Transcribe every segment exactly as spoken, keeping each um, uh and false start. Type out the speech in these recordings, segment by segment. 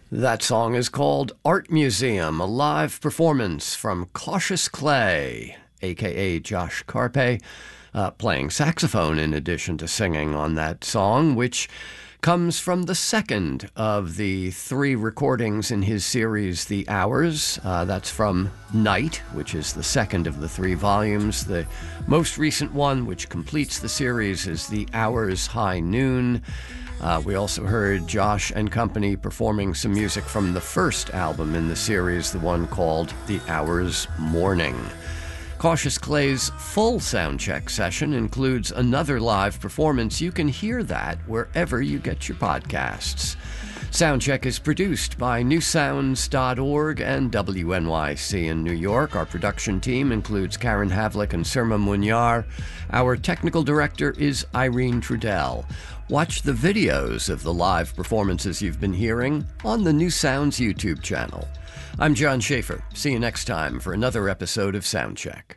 That song is called Art Museum, a live performance from Cautious Clay, a k a. Josh Carpe, uh, playing saxophone in addition to singing on that song, which comes from the second of the three recordings in his series, The Hours. Uh, that's from Night, which is the second of the three volumes. The most recent one, which completes the series, is The Hours High Noon. Uh, we also heard Josh and company performing some music from the first album in the series, the one called The Hours Morning. Cautious Clay's full soundcheck session includes another live performance. You can hear that wherever you get your podcasts. Soundcheck is produced by new sounds dot org and W N Y C in New York. Our production team includes Karen Havlick and Surma Munyar. Our technical director is Irene Trudell. Watch the videos of the live performances you've been hearing on the New Sounds YouTube channel. I'm John Schaefer. See you next time for another episode of Soundcheck.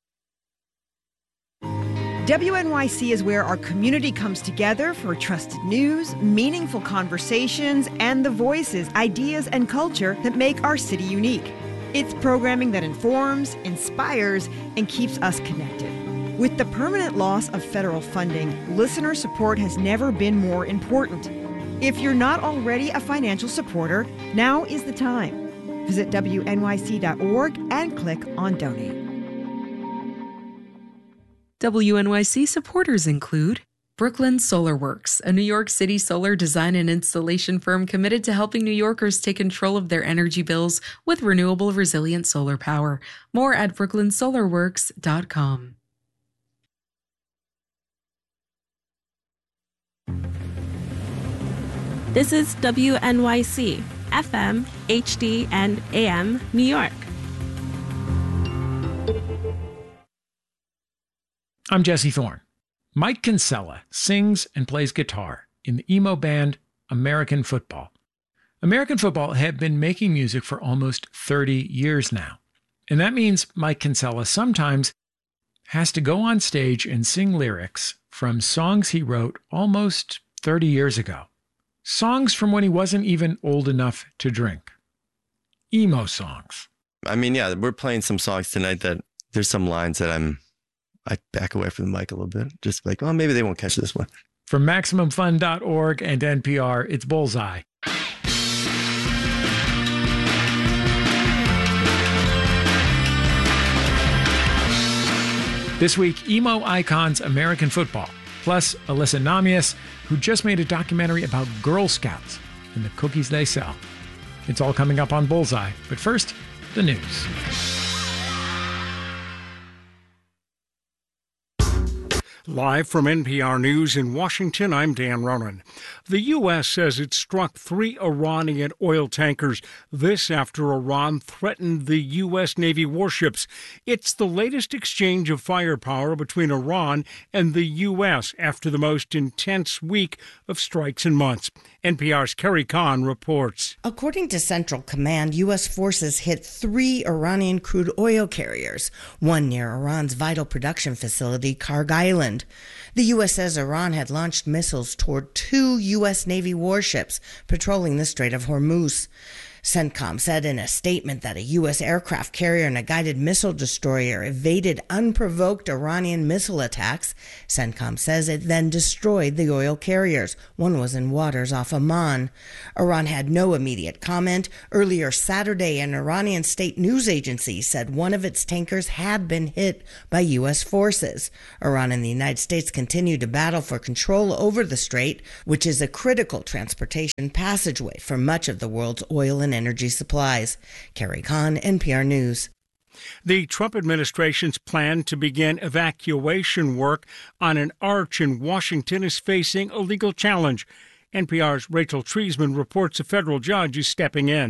W N Y C is where our community comes together for trusted news, meaningful conversations, and the voices, ideas, and culture that make our city unique. It's programming that informs, inspires, and keeps us connected. With the permanent loss of federal funding, listener support has never been more important. If you're not already a financial supporter, now is the time. Visit W N Y C dot org and click on Donate. W N Y C supporters include Brooklyn Solar Works, a New York City solar design and installation firm committed to helping New Yorkers take control of their energy bills with renewable, resilient solar power. More at brooklyn solar works dot com. This is W N Y C, F M, H D, and A M, New York. I'm Jesse Thorne. Mike Kinsella sings and plays guitar in the emo band American Football. American Football have been making music for almost thirty years now. And that means Mike Kinsella sometimes has to go on stage and sing lyrics from songs he wrote almost thirty years ago. Songs from when he wasn't even old enough to drink. Emo songs. I mean, yeah, we're playing some songs tonight that there's some lines that I'm, I back away from the mic a little bit. Just like, oh, maybe they won't catch this one. From Maximum Fun dot org and N P R, it's Bullseye. This week, emo icons American Football, plus Alyssa Namias, who just made a documentary about Girl Scouts and the cookies they sell. It's all coming up on Bullseye, but first, the news. Live from N P R News in Washington, I'm Dan Ronan. The U S says it struck three Iranian oil tankers, this after Iran threatened the U S Navy warships. It's the latest exchange of firepower between Iran and the U S after the most intense week of strikes in months. N P R's Kerry Khan reports. According to Central Command, U S forces hit three Iranian crude oil carriers, one near Iran's vital production facility, Karg Island. The U S says Iran had launched missiles toward two U S Navy warships patrolling the Strait of Hormuz. CENTCOM said in a statement that a U S aircraft carrier and a guided missile destroyer evaded unprovoked Iranian missile attacks. CENTCOM says it then destroyed the oil carriers. One was in waters off Oman. Iran had no immediate comment. Earlier Saturday, an Iranian state news agency said one of its tankers had been hit by U S forces. Iran and the United States continue to battle for control over the strait, which is a critical transportation passageway for much of the world's oil and energy supplies. Kerry Khan, N P R News. The Trump administration's plan to begin evacuation work on an arch in Washington is facing a legal challenge. N P R's Rachel Treisman reports a federal judge is stepping in.